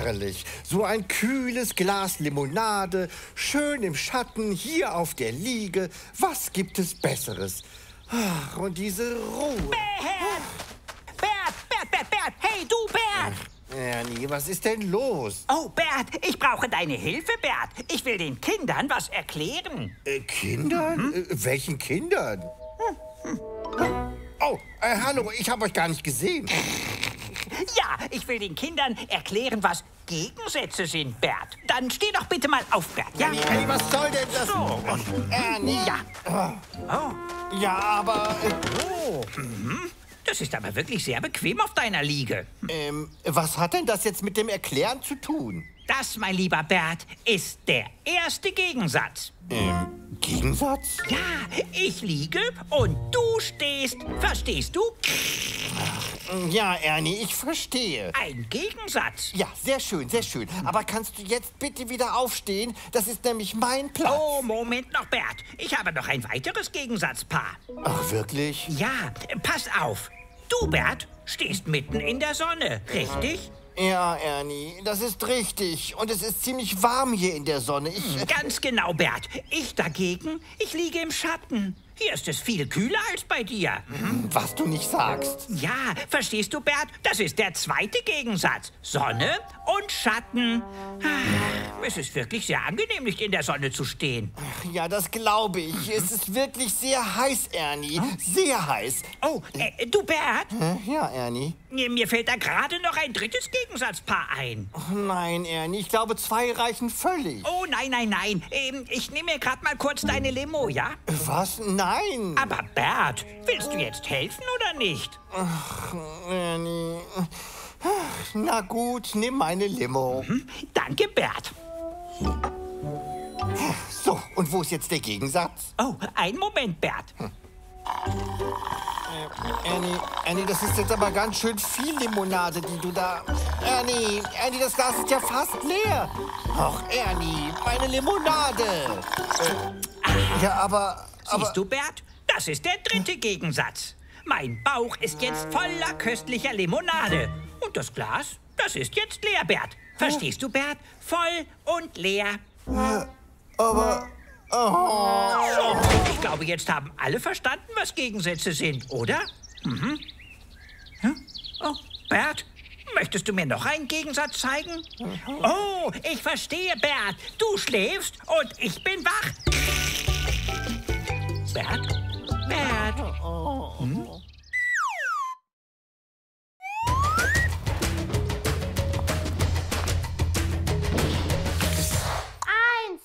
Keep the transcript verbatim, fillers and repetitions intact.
herrlich. So ein kühles Glas Limonade, schön im Schatten, hier auf der Liege. Was gibt es Besseres? Ach, und diese Ruhe. Bert! Bert, Bert, Bert, Bert! Hey, du, Bert! Ernie, was ist denn los? Oh, Bert, ich brauche deine Hilfe, Bert. Ich will den Kindern was erklären. Äh, Kindern? Äh, welchen Kindern? Oh, äh, hallo, ich habe euch gar nicht gesehen. Ja, ich will den Kindern erklären, was Gegensätze sind, Bert. Dann steh doch bitte mal auf, Bert, ja? Ernie, Ernie, was soll denn das? So, und Ernie. ja. Oh, Ja, aber... Äh, oh. Mhm. Das ist aber wirklich sehr bequem auf deiner Liege. ähm, was hat denn das jetzt mit dem Erklären zu tun? Das, mein lieber Bert, ist der erste Gegensatz. Ähm, Gegensatz? Ja, ich liege und du stehst. Verstehst du? Ja, Ernie, ich verstehe. Ein Gegensatz. Ja, sehr schön, sehr schön. Aber kannst du jetzt bitte wieder aufstehen? Das ist nämlich mein Platz. Oh, Moment noch, Bert. Ich habe noch ein weiteres Gegensatzpaar. Ach, wirklich? Ja, pass auf. Du, Bert, stehst mitten in der Sonne, richtig? Ja, Ernie, das ist richtig. Und es ist ziemlich warm hier in der Sonne. Ich... Ganz genau, Bert. Ich dagegen, ich liege im Schatten. Hier ist es viel kühler als bei dir. Was du nicht sagst. Ja, verstehst du, Bert? Das ist der zweite Gegensatz. Sonne und Schatten. Ah, es ist wirklich sehr angenehm, nicht in der Sonne zu stehen. Ja, das glaube ich. Es ist wirklich sehr heiß, Ernie. Sehr heiß. Oh, äh, du, Bert? Hä? Ja, Ernie. Mir fällt da gerade noch ein drittes Gegensatzpaar ein. Oh, nein, Ernie, ich glaube, zwei reichen völlig. Oh, nein, nein, nein. Ähm, ich nehme mir gerade mal kurz deine Limo, ja? Was? Nein. Aber Bert, willst du jetzt helfen oder nicht? Ach, Ernie. Na gut, nimm meine Limo. Hm, danke, Bert. So, und wo ist jetzt der Gegensatz? Oh, einen Moment, Bert. Hm. Äh, Ernie, Ernie, das ist jetzt aber ganz schön viel Limonade, die du da... Ernie, Ernie, das Glas ist ja fast leer. Ach, Ernie, meine Limonade. Äh, ja, aber... aber Siehst du, Bert? Das ist der dritte Gegensatz. Mein Bauch ist jetzt voller köstlicher Limonade. Und das Glas, das ist jetzt leer, Bert. Verstehst du, Bert? Voll und leer. Äh, aber... Oh. So, ich glaube, jetzt haben alle verstanden, was Gegensätze sind, oder? Mhm. Hm? Oh, Bert, möchtest du mir noch einen Gegensatz zeigen? Oh, ich verstehe, Bert. Du schläfst und ich bin wach. Bert? Bert?